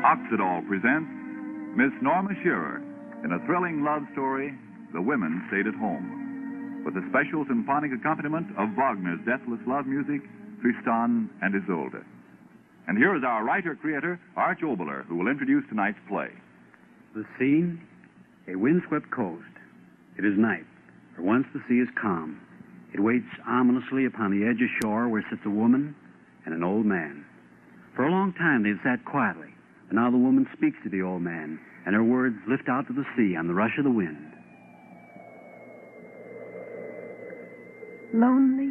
Oxidol presents Miss Norma Shearer in a thrilling love story, The Women Stayed at Home, with a special symphonic accompaniment of Wagner's deathless love music, Tristan and Isolde. And here is our writer-creator, Arch Oboler, who will introduce tonight's play. The scene, a windswept coast. It is night, for once the sea is calm. It waits ominously upon the edge of shore where sits a woman and an old man. For a long time they've sat quietly, and now the woman speaks to the old man, and her words lift out to the sea on the rush of the wind. Lonely